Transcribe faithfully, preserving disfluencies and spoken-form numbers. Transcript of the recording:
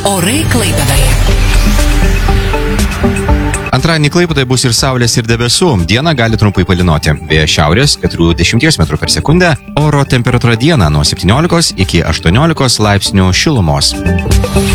Orai Klaipėdoje. Antradienį Klaipėdoje bus ir saulės, ir debesų. Dieną gali trumpai palynoti. Vėjas šiaurės keturiasdešimt metrų per sekundę. Oro temperatūra dieną nuo septyniolikos iki aštuoniolikos laipsnių šilumos.